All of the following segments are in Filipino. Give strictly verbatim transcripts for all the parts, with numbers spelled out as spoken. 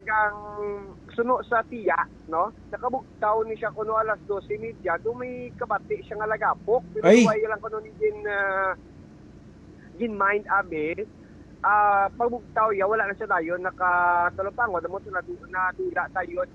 kang suno sa tiya, no? Nakabugtaw ni siya kuno alas dose media, do may kabati siya nga lagapok. Pero Ay. way lang kuno ni din uh, gin mind abi. Ah, uh, pagbugtaw ya wala na siya dayon nakatulopangod mo na nadula tayo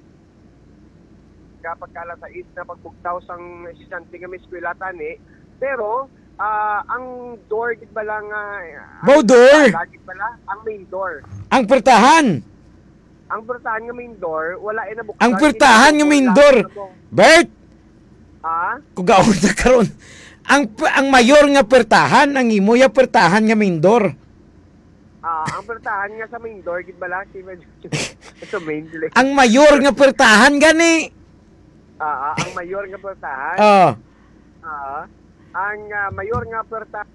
kapag kala sa is na pagbugtaw sang estudyante nga may eskwelatan eh. Pero ah uh, ang door gid ba lang uh, Bow door. Gid bala ang main door. Ang pertahan. Ang pertahan nga main door wala ay nabuksan. Ang pertahan nga main door. Bert. Ah? Kugaon na karon. Ang ang mayor nga pertahan ang imo ya pertahan nga main door. Ah, ang pertahan nga sa main door gid bala si sa main door. Ang mayor nga pertahan gani. Ah, ah, ang mayor nga pertahan. Oh. Ah. Ang uh, mayor nga pertahan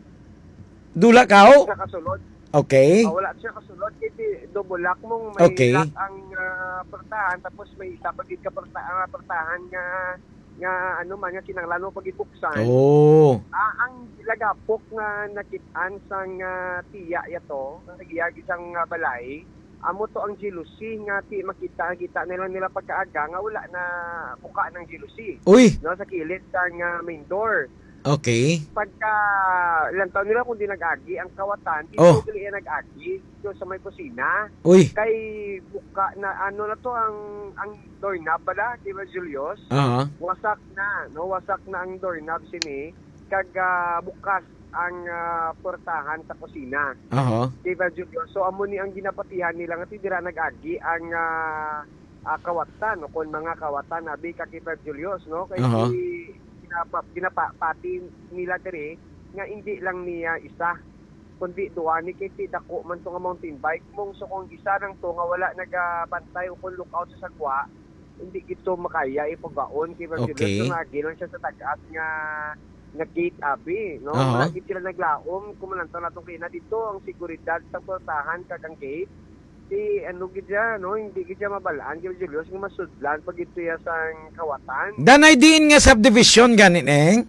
Dula kao? sa kasulod. Okay. Uh, wala siya kasulod kasi double lock mong may Okay. lock ang uh, pertahan tapos may isa pagid ka pertahan, uh, pertahan nga nga ano man nga kinahanglan mo pagibuksan. Oh. Ah, ang lagapok nga nakit-an sang uh, tiya yato, nagiyag isang uh, balay. Amo to ang jealousy nga ti makita kita nila nila pagkaaga nga wala na buka ng jealousy. Uy. No sa kilid sang uh, main door. Okay. Pagka ilang taon nila kung di nag-agi ang kawatan, di Oh. oh. Dili nag-agi doon sa may kusina. Uy. Kay buka na ano na to ang ang doorknob pala, di ba Julius? Ah. Wasak na, no? Wasak na ang doorknob sini kag uh, bukas ang uh, portahan sa kusina. Aha. Di ba Julius? So amo ni ang ginapatihan nila nga ti dira nag-agi ang uh, uh, kawatan o kun mga kawatan abi ka kay Julius, no? Kay Aha. ginapa ginapati nila diri nga hindi lang niya isa kundi duwa ni kay ti dako man to nga mountain bike mong so kung isa nang to nga wala nagabantay o kung lookout sa sagwa hindi gito makaya ipagaon kay Julius. Okay. So nagilon siya sa tagas nga nag-gate abi, no? Uh-huh. Wala gid sila naglaom kumalantaw natong kina dito ang seguridad sa portahan kag ang gate. Si ano gid siya, no? Hindi gid siya mabalaan kay Julius nga masudlan pag ito ya sang kawatan. Danay diin nga subdivision ganin eh.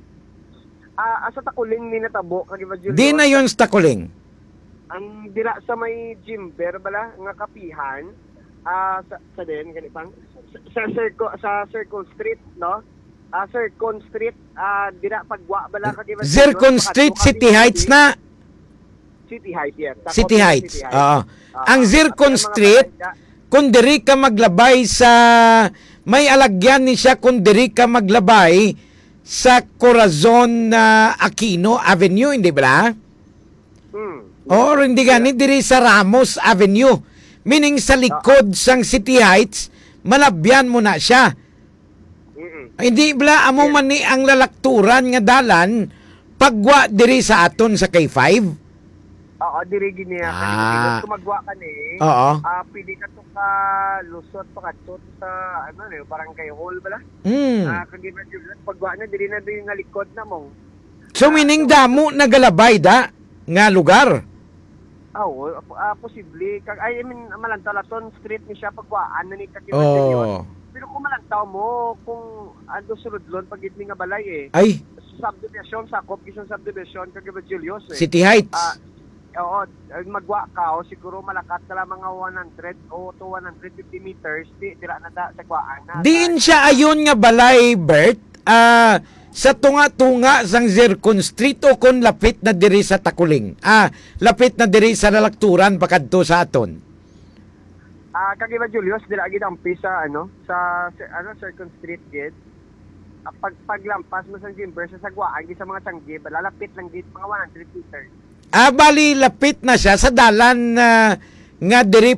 Ah, asa takuling ni natabo kag Julius. Di na yon sa Takuling. Ang dira sa may Jimber bala nga kapihan, ah sa, sa din gani pang sa, sa Circle sa Circle Street, no? Ah Circle Street, ah dira pagwa bala kag Julius. Zircon Street, City Heights na. City Heights, yes. Takot City na Heights. City Oo. Ah, Ang Zircon at yung mga Street, barangay- kung diri ka maglabay sa may alagyan ni siya kung diri ka maglabay sa Corazon na Aquino Avenue, hindi ba? Hmm. Or hindi gani diri sa Ramos Avenue. Meaning sa likod sang City Heights, malabyan mo na siya. Mm-mm. Hindi bala amo man ni ang lalakturan nga dalan pagwa diri sa aton sa K five. Oo, diri gini Ah. ah. Kung magwa ka ni, Oo. ah pili ka to ka lusot pa kadto sa ano ne, barangay hall bala. Mm. Ah, kag di pagwa na diri na diri nga likod na mo. So meaning damo nagalabay da nga lugar. Oh, ah, posible kag I mean Malantalaton Street ni siya pagwaan na ni kakiman Oh. Pero kung malantaw mo kung ando suludlon pag itni nga balay eh. Ay, Subdivision sa Copison subdivision kag Julius eh. City Heights. Ah, oo, magwa ka o siguro malakat na lang mga one hundred o to one hundred fifty meters di dira na da sa kwaan na. Diin siya ayon nga balay, Bert. Ah, sa tunga-tunga sang Zircon Street o kon lapit na diri sa Takuling. Ah, lapit na diri sa lalakturan pakadto sa aton. Ah, kagiba Julius dira gid ang pisa ano sa sa- ano Circle Street gid. Ah, pag paglampas mo sa Jimber sa sagwaan gid sa mga tanggi lalapit lang gid mga one hundred meters. Ah, bali lapit na siya sa dalan na nga diri